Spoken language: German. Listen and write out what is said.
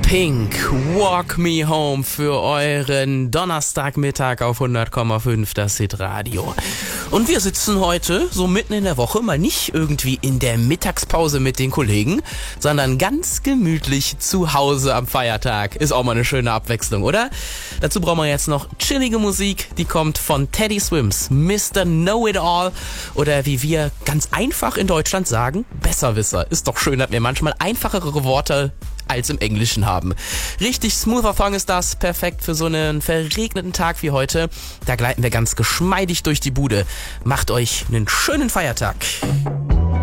Pink, Walk Me Home für euren Donnerstagmittag auf 100,5 das Hitradio. Und wir sitzen heute so mitten in der Woche, mal nicht irgendwie in der Mittagspause mit den Kollegen, sondern ganz gemütlich zu Hause am Feiertag. Ist auch mal eine schöne Abwechslung, oder? Dazu brauchen wir jetzt noch chillige Musik, die kommt von Teddy Swims, Mr. Know-It-All oder wie wir ganz einfach in Deutschland sagen, Besserwisser. Ist doch schön, dass wir manchmal einfachere Worte als im Englischen haben. Richtig smoother Song ist das, perfekt für so einen verregneten Tag wie heute. Da gleiten wir ganz geschmeidig durch die Bude. Macht euch einen schönen Feiertag.